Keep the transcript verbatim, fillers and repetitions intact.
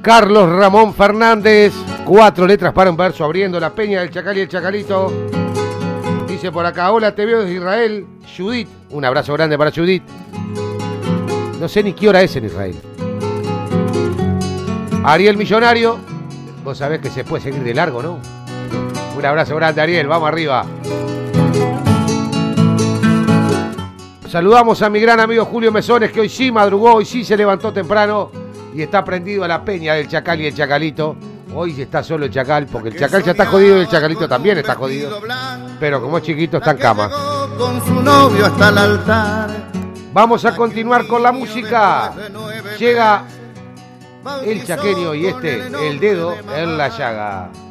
Carlos Ramón Fernández, cuatro letras para un verso, abriendo la Peña del Chacal y el Chacalito. Dice por acá, hola, te veo desde Israel, Judith. Un abrazo grande para Judith. No sé ni qué hora es en Israel. Ariel Millonario, vos sabés que se puede seguir de largo, ¿no? Un abrazo grande, Ariel, vamos arriba. Saludamos a mi gran amigo Julio Mesones, que hoy sí madrugó, hoy sí se levantó temprano y está prendido a la Peña del Chacal y el Chacalito. Hoy está solo el Chacal, porque el Chacal ya está jodido y el Chacalito también está jodido. Pero como es chiquito, está en cama. Con su novio hasta el altar. Vamos a continuar con la música. Llega el chaqueño y este, el dedo en la llaga.